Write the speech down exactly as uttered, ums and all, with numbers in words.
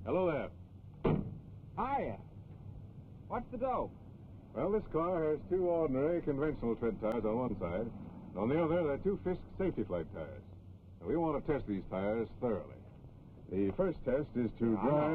Hello there. Hiya. What's the dope? Well, this car has two ordinary conventional tread tires on one side. And on the other, there are two Fisk safety flight tires. Now, we want to test these tires thoroughly. The first test is to Yeah, I know. drive...